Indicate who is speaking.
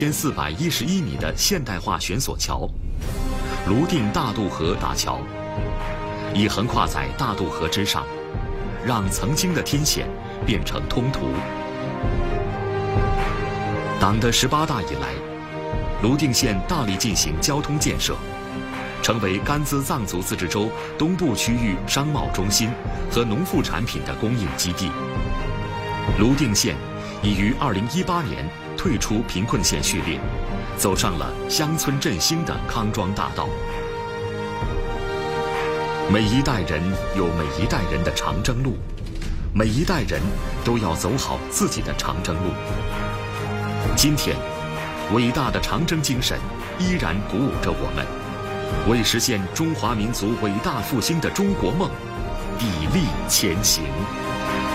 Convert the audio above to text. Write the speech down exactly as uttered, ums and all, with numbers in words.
Speaker 1: 千四百一十一米的现代化悬索桥——泸定大渡河大桥，已横跨在大渡河之上，让曾经的天险变成通途。党的十八大以来，泸定县大力进行交通建设，成为甘孜藏族自治州东部区域商贸中心和农副产品的供应基地。泸定县已于二零一八年退出贫困县序列，走上了乡村振兴的康庄大道。每一代人有每一代人的长征路，每一代人都要走好自己的长征路。今天，伟大的长征精神依然鼓舞着我们，为实现中华民族伟大复兴的中国梦砥砺前行。